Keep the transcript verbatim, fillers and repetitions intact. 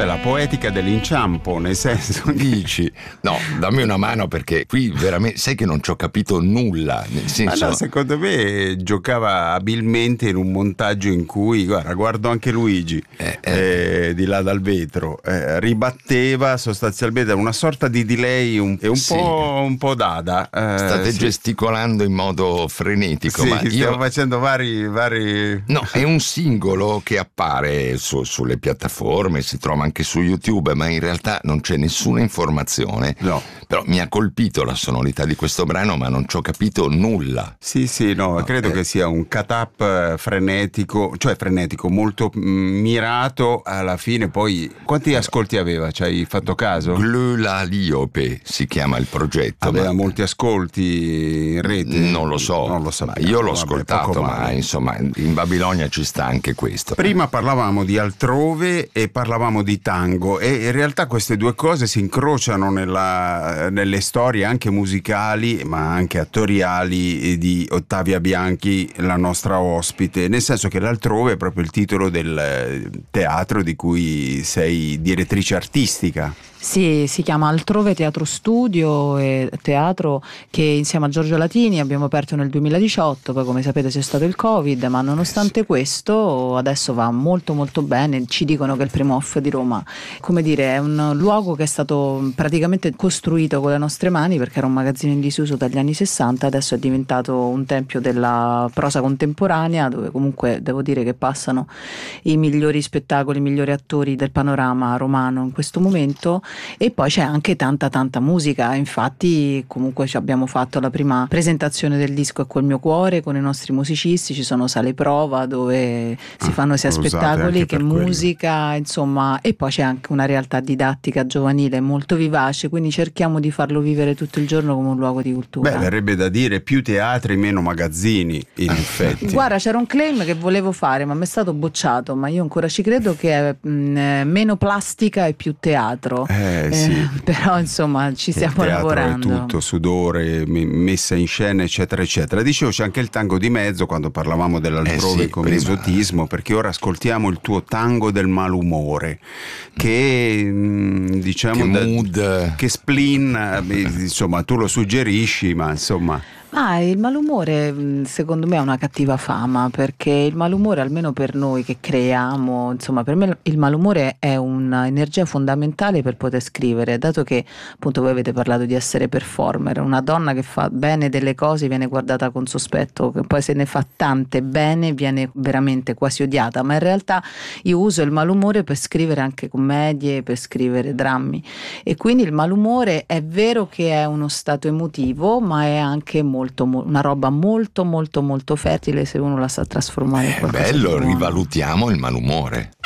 è la poetica dell'inciampo, nel senso che... Dici, no, dammi una mano perché qui veramente sai che non ci ho capito nulla, nel senso... Ma no, secondo me giocava abilmente in un montaggio in cui, guarda, guardo anche Luigi eh, eh. Eh, di là dal vetro, eh, ribatteva sostanzialmente una sorta di delay un, e un, sì. po', un po' dada. Eh, State sì. gesticolando in modo frenetico, sì, ma io... stiamo facendo vari, vari... No, è un singolo che appare su, sulle piattaforme, si trova anche su YouTube, ma in realtà non c'è nessuna informazione. No. Però mi ha colpito la sonorità di questo brano, ma non ci ho capito nulla. Sì, sì, no, no credo eh. che sia un cut-up frenetico, cioè frenetico, molto mirato alla fine. Poi, quanti ascolti aveva? Ci hai fatto caso? Glülaliope si chiama il progetto. Aveva ma... molti ascolti in rete? Non lo so, non lo sappiamo, io l'ho vabbè, ascoltato, ma insomma in Babilonia ci sta anche questo. Prima parlavamo di Altrove e parlavamo di tango, e in realtà queste due cose si incrociano nella, nelle storie anche musicali ma anche attoriali di Ottavia Bianchi, la nostra ospite, nel senso che L'Altrove è proprio il titolo del teatro di cui sei direttrice artistica. Sì, si chiama Altrove Teatro Studio, e teatro che insieme a Giorgio Latini abbiamo aperto nel duemiladiciotto, poi come sapete c'è stato il Covid, ma nonostante sì. questo adesso va molto molto bene. Ci dicono che il primo off di Roma, come dire, è un luogo che è stato praticamente costruito con le nostre mani, perché era un magazzino in disuso dagli anni sessanta, adesso è diventato un tempio della prosa contemporanea, dove comunque devo dire che passano i migliori spettacoli, i migliori attori del panorama romano in questo momento. E poi c'è anche tanta tanta musica, infatti comunque ci abbiamo fatto la prima presentazione del disco E Quel Mio Cuore con i nostri musicisti, ci sono sale prova dove si fanno sia spettacoli che musica, quello. Insomma, e poi c'è anche una realtà didattica giovanile molto vivace, quindi cerchiamo di farlo vivere tutto il giorno come un luogo di cultura. Beh, verrebbe da dire più teatri, meno magazzini, in effetti. Guarda, c'era un claim che volevo fare, ma mi è stato bocciato, ma io ancora ci credo, che è mh, meno plastica e più teatro. Eh, Eh, sì. eh, però insomma ci stiamo il teatro lavorando. È tutto sudore, messa in scena, eccetera eccetera. Dicevo, c'è anche il tango di mezzo quando parlavamo dell'Altrove eh sì, come prima... esotismo, perché ora ascoltiamo il tuo tango del malumore, che diciamo che, da, mood. che spleen, insomma tu lo suggerisci, ma insomma. Ah, il malumore secondo me ha una cattiva fama, perché il malumore, almeno per noi che creiamo, insomma per me il malumore è un'energia fondamentale per poter scrivere, dato che appunto voi avete parlato di essere performer, una donna che fa bene delle cose viene guardata con sospetto, che poi se ne fa tante bene viene veramente quasi odiata, ma in realtà io uso il malumore per scrivere anche commedie, per scrivere drammi, e quindi il malumore è vero che è uno stato emotivo, ma è anche molto Molto, una roba molto molto molto fertile se uno la sa trasformare in è qualcosa bello, di buono. Rivalutiamo il malumore.